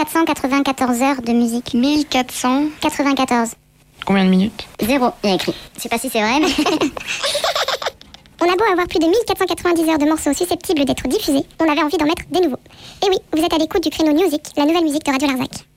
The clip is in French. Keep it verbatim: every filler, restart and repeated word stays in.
quatre cent quatre-vingt-quatorze heures de musique. mille quatre cent quatre-vingt-quatorze. Combien de minutes? Zéro, il y a écrit. Je sais pas si c'est vrai, mais... On a beau avoir plus de mille quatre cent quatre-vingt-dix heures de morceaux susceptibles d'être diffusés, on avait envie d'en mettre des nouveaux. Et oui, vous êtes à l'écoute du créneau Music, la nouvelle musique de Radio Larzac.